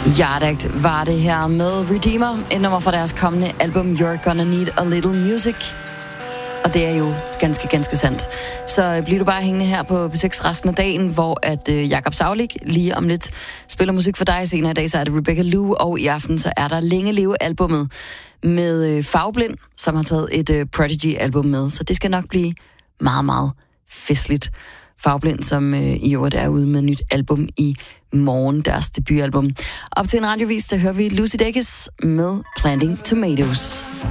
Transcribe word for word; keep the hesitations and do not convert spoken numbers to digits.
Yardagt var det her med Redeemer, et nummer fra deres kommende album You're Gonna Need a Little Music. Og det er jo ganske, ganske sandt. Så bliver du bare hængende her på P seks resten af dagen, hvor at øh, Jakob Saulik lige om lidt spiller musik for dig. Senere i dag, så er det Rebecca Lou, og i aften så er der Længe Leve-albummet med øh, Fagblind, som har taget et øh, Prodigy-album med. Så det skal nok blive meget, meget festligt. Fagblind, som øh, i øvrigt er ude med et nyt album i morgen, deres debutalbum. Op til en radiovis, der hører vi Lucy Dacus med Planting Tomatoes.